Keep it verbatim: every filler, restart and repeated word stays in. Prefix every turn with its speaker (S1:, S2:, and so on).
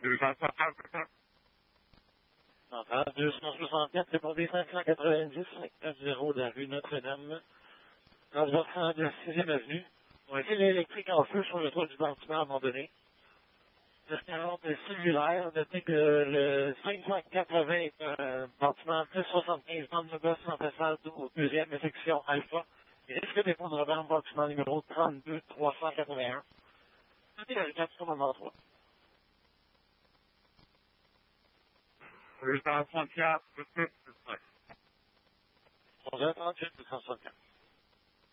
S1: deux cent soixante-quatre.
S2: Enfin, deux cent soixante-quatre, c'est pour des cinq cent quatre-vingt-dix, cinq neuf zéro de la rue Notre-Dame, transversant de la sixième avenue. On a fait l'électrique en feu sur le toit du bâtiment à un moment donné. Le quarante cellulaire, notez que le cinq cent quatre-vingts est un bâtiment plus soixante-quinze bandes de gosse en façade au deuxième section alpha. Il risque d'effondrement dans le bâtiment numéro trente-deux trois cent quatre-vingt-un. Notez la quatre commandant trois.
S1: deux cent soixante-quatre,
S2: onze heures trente-huit, deux cent soixante-quatre.